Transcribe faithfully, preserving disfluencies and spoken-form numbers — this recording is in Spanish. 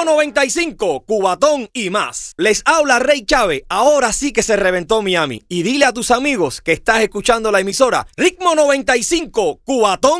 noventa y cinco, Cubatón y más. Les habla Rey Chávez. Ahora sí que se reventó Miami. Y dile a tus amigos que estás escuchando la emisora Ritmo noventa y cinco, Cubatón